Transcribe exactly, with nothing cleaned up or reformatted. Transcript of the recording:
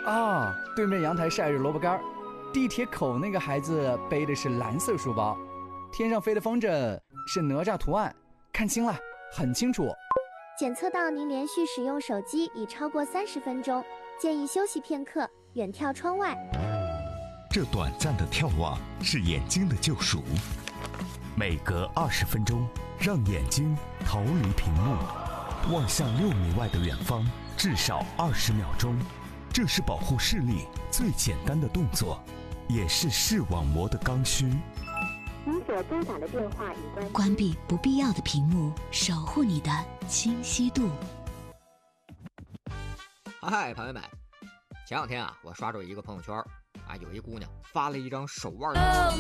啊，对面阳台晒着萝卜干，地铁口那个孩子背的是蓝色书包，天上飞的风筝是哪吒图案，看清了，很清楚。 检测到您连续使用手机已超过三十分钟，建议休息片刻，远眺窗外。 这短暂的眺望是眼睛的救赎，每隔二十分钟，让眼睛逃离屏幕，望向六米外的远方，至少二十秒钟。这是保护视力最简单的动作，也是视网膜的刚需。 您所拨打的电话已关。 关闭不必要的屏幕，守护你的清晰度。 嗨，朋友们，前两天啊，我刷着一个朋友圈啊，有一姑娘发了一张手腕的。